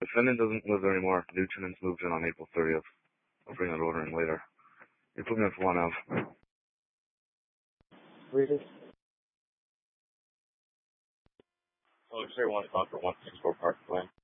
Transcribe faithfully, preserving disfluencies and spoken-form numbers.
Defendant doesn't live there anymore. New tenants moved in on April thirtieth. I'll bring that order in later. You put me on for one of. Really? Oh, sure, one spot for one six four Park Lane.